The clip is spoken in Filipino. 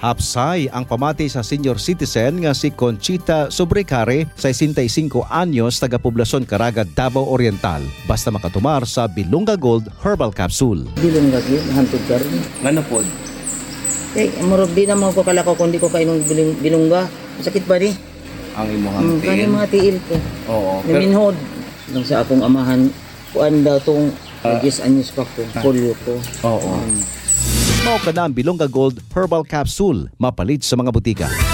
Hapsay ang pamati sa senior citizen nga si Conchita Sobrecare, 65 anyos, taga-poblasyon Caraga, Davao Oriental, basta makatumar sa Bilunga Gold Herbal Capsule. Bilunga gyud hantod karon. Ngano pod? Murag di na mo ko kalakaw kundi ko kainom bilungga. Sakit ba di? Ang imong Kani mga tiil ko. Oo. Naminhod. Nang sa akong amahan, kuan daw tong 10 anyos pa ko, polio ko. Oo. Mao ka na ang Bilunga Gold Herbal Capsule, mapalit sa mga butika.